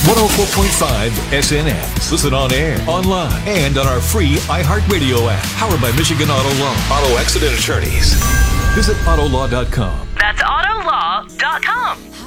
104.5 SNX. Listen on air, online, and on our free iHeartRadio app. Powered by Michigan Auto Law. Auto Accident Attorneys. Visit Autolaw.com. That's Autolaw.com.